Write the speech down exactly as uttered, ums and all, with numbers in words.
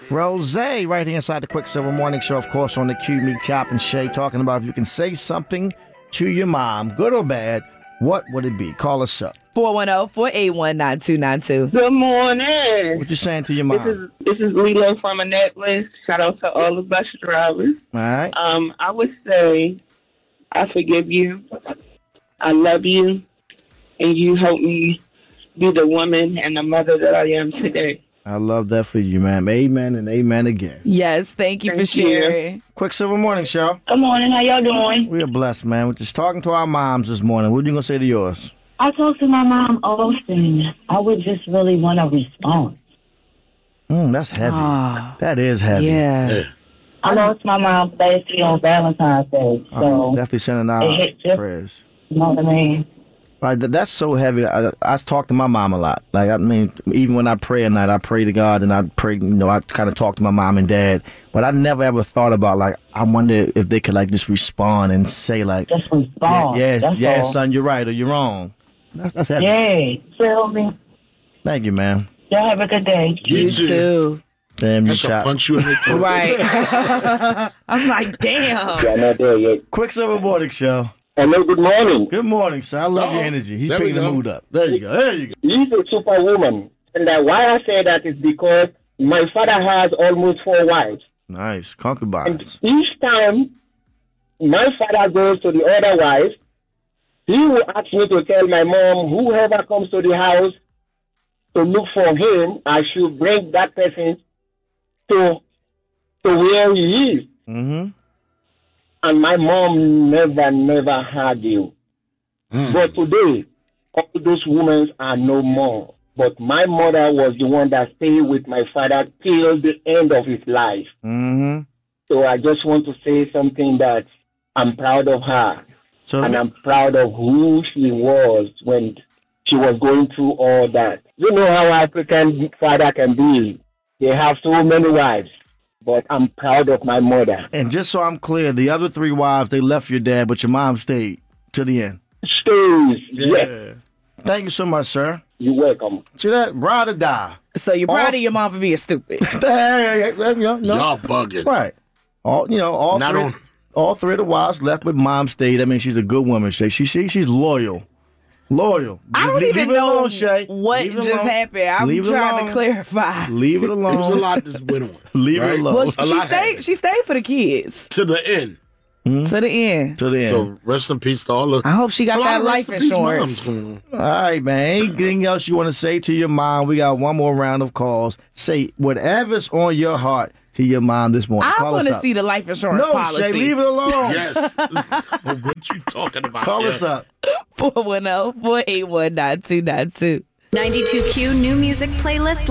Rose, right here inside the Quicksilver Morning Show, of course, on the Q, Meek, Chop, and Shay, talking about if you can say something to your mom, good or bad, what would it be? Call us up. four one zero, four eight one, nine two nine two. Good morning. What you saying to your mom? This is this is Lilo from Annapolis. Shout out to all the bus drivers. All right. Um, I would say I forgive you. I love you, and you help me be the woman and the mother that I am today. I love that for you, man. Amen and amen again. Yes, thank you Thank for sharing. you. Quicksilver Morning Show. Good morning. How y'all doing? We are blessed, man. We're just talking to our moms this morning. What are you going to say to yours? I talk to my mom often. I would just really want to respond. Mm, that's heavy. Ah, that is heavy. Yeah. I lost my mom last year on Valentine's Day, so I'm definitely sending out it hit different. prayers. You know what I mean? Right, th- that's so heavy. I, I talk to my mom a lot. Like, I mean, even when I pray at night, I pray to God and I pray, you know, I kind of talk to my mom and dad. But I never ever thought about, like, I wonder if they could, like, just respond and say, like, Just respond. yeah, yeah, That's yeah all. son, you're right or you're wrong. That's, that's heavy. Yeah. Feel me? Thank you, man. Y'all have a good day. You, You too. too. Damn, you I shall shot. punch you in the throat. Right. I'm like, damn. Yeah, not there yet. Quicksilver Morning Show. Hello, good morning. Good morning, sir. I love your Uh-oh. energy. He's There we picking the go. mood up. There you go. There you go. She's a superwoman. And uh, why I say that is because my father has almost four wives. Nice. And Concubines. each time my father goes to the other wives, he will ask me to tell my mom, whoever comes to the house to look for him, I should bring that person to, to where he is. Mm-hmm. And my mom never, never had you. Mm. But today, all those women are no more. But my mother was the one that stayed with my father till the end of his life. Mm-hmm. So I just want to say something that I'm proud of her. So And I'm proud of who she was when she was going through all that. You know how African father can be. They have so many wives. But I'm proud of my mother. And just so I'm clear, the other three wives, they left your dad, but your mom stayed to the end. Stays. Yes. Thank you so much, sir. You're welcome. See that? Ride or die. So you're proud Off- of your mom for being stupid. Hey, hey, hey, you know, no. Y'all bugging. Right. All you know, all Not three, on- all three of the wives left with mom stayed. I mean, she's a good woman, Shay. She, she she's loyal. Loyal. I Just don't leave, even leave it know alone, Shay. what Leave it just alone. happened. I'm Leave it trying alone. to clarify. Leave it alone. It was a lot that went on. Leave it right? alone. Well, A she lot stayed. happened. She stayed for the kids To the end. to the end. To the end. So rest in peace to all the. I hope she got It's a lot that of life rest in peace moms insurance. going on. All right, man. Anything else you want to say to your mom? We got one more round of calls. Say whatever's on your heart to your mom this morning. I Call want us to up. see the life insurance No, policy. Shay, leave it alone. Yes. What you talking about? Call Yeah. us up. four one zero, four eight one, nine two nine two. ninety-two Q new music playlist